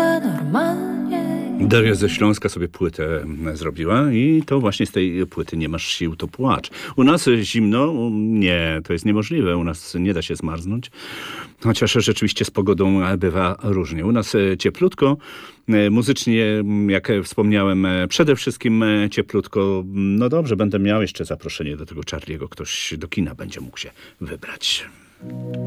idę normalnie. Daria ze Śląska sobie płytę zrobiła i to właśnie z tej płyty Nie masz sił, to płacz. U nas zimno? Nie, to jest niemożliwe. U nas nie da się zmarznąć. Chociaż rzeczywiście z pogodą bywa różnie. U nas cieplutko, muzycznie, jak wspomniałem, przede wszystkim cieplutko. No dobrze, będę miał jeszcze zaproszenie do tego Charlie'ego. Ktoś do kina będzie mógł się wybrać.